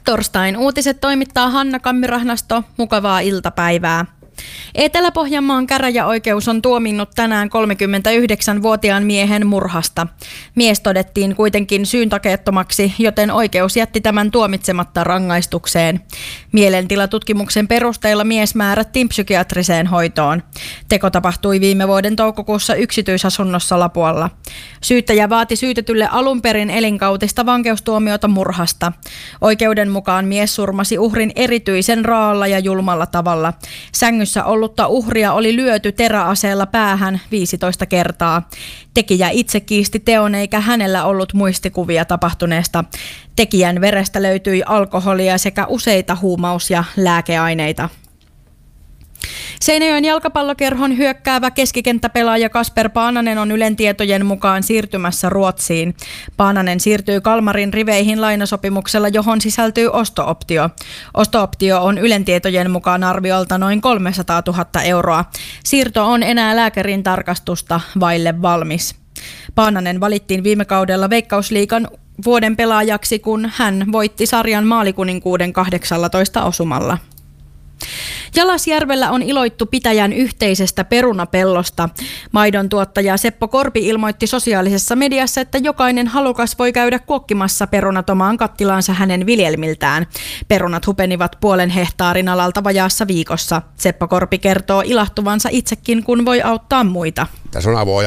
Torstain uutiset toimittaa Hanna Kammirahnasto. Mukavaa iltapäivää. Etelä-Pohjanmaan käräjäoikeus on tuominnut tänään 39-vuotiaan miehen murhasta. Mies todettiin kuitenkin syyntakeettomaksi, joten oikeus jätti tämän tuomitsematta rangaistukseen. Mielentilatutkimuksen perusteella mies määrättiin psykiatriseen hoitoon. Teko tapahtui viime vuoden toukokuussa yksityisasunnossa Lapualla. Syyttäjä vaati syytetylle alun perin elinkautista vankeustuomiota murhasta. Oikeuden mukaan mies surmasi uhrin erityisen raalla ja julmalla tavalla. Sängyssä ollutta uhria oli lyöty teräaseella päähän 15 kertaa. Tekijä itse kiisti teon eikä hänellä ollut muistikuvia tapahtuneesta. Tekijän verestä löytyi alkoholia sekä useita huumaus- ja lääkeaineita. Seinäjoen jalkapallokerhon hyökkäävä keskikenttäpelaaja Kasper Paananen on Ylen tietojen mukaan siirtymässä Ruotsiin. Paananen siirtyy Kalmarin riveihin lainasopimuksella, johon sisältyy osto-optio. Osto-optio on Ylen tietojen mukaan arviolta noin 300 000 euroa. Siirto on enää lääkärin tarkastusta vaille valmis. Paananen valittiin viime kaudella Veikkausliigan vuoden pelaajaksi, kun hän voitti sarjan maalikuninkuuden 18 osumalla. Jalasjärvellä on iloittu pitäjän yhteisestä perunapellosta. Maidon tuottaja Seppo Korpi ilmoitti sosiaalisessa mediassa, että jokainen halukas voi käydä kuokkimassa perunat omaan kattilaansa hänen viljelmiltään. Perunat hupenivat 0,5 hehtaarin alalta vajaassa viikossa. Seppo Korpi kertoo ilahtuvansa itsekin, kun voi auttaa muita. Tässä on avoin